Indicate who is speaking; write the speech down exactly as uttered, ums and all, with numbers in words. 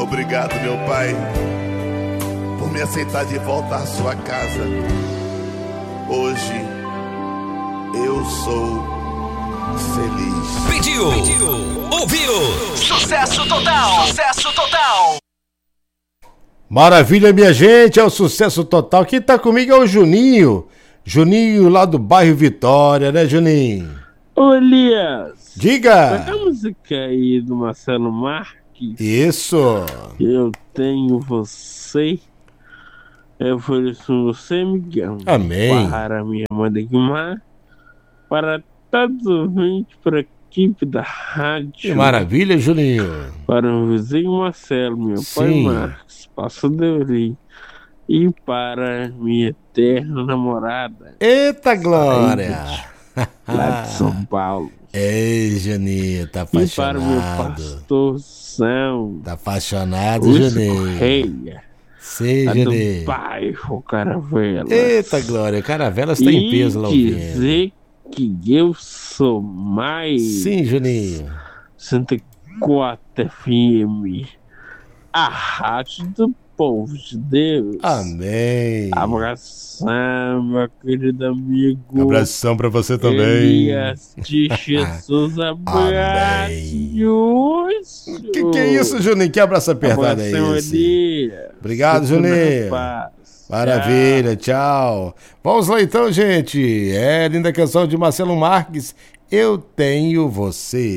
Speaker 1: Obrigado, meu Pai, por me aceitar de volta à sua casa. Hoje eu sou feliz.
Speaker 2: Pediu, Pediu. ouviu, sucesso total, sucesso total.
Speaker 3: Maravilha, minha gente, é o sucesso total. Quem tá comigo é o Juninho. Juninho lá do bairro Vitória, né, Juninho?
Speaker 4: Ô, Elias.
Speaker 3: Diga.
Speaker 4: Pega a música aí do Marcelo Marques.
Speaker 3: Isso.
Speaker 4: Eu tenho você. Eu ofereço você, Miguel.
Speaker 3: Amém.
Speaker 4: Para minha mãe de Guimar. Para todos os ouvintes, para a equipe da rádio.
Speaker 3: Que maravilha, Juninho.
Speaker 4: Para o vizinho Marcelo, meu
Speaker 3: Sim.
Speaker 4: pai Marcos, Passo Deuri. E para minha eterna namorada.
Speaker 3: Eita glória.
Speaker 4: Lá de São Paulo.
Speaker 3: Ei, Juninho, tá apaixonado.
Speaker 4: E para o meu pastor São.
Speaker 3: Tá apaixonado,
Speaker 4: Lúcio
Speaker 3: Juninho.
Speaker 4: Correia.
Speaker 3: Sim,
Speaker 4: Lá
Speaker 3: Juninho.
Speaker 4: do bairro Caravelas.
Speaker 3: Eita glória, Caravelas tá em peso lá ouvindo.
Speaker 4: Dizer que eu sou mais.
Speaker 3: Sim, Juninho.
Speaker 4: cento e quatro F M. A rádio do povo de Deus.
Speaker 3: Amém.
Speaker 4: Abração, meu querido amigo.
Speaker 3: Abração pra você também.
Speaker 4: Elias de Jesus, abraço.
Speaker 3: Que que é isso, Juninho? Que abraço apertado é
Speaker 4: Abração,
Speaker 3: esse?
Speaker 4: Elias.
Speaker 3: Obrigado,
Speaker 4: Fico na
Speaker 3: Juninho.
Speaker 4: paz.
Speaker 3: Maravilha, tchau. Vamos lá então, gente. É linda canção de Marcelo Marques. Eu tenho você.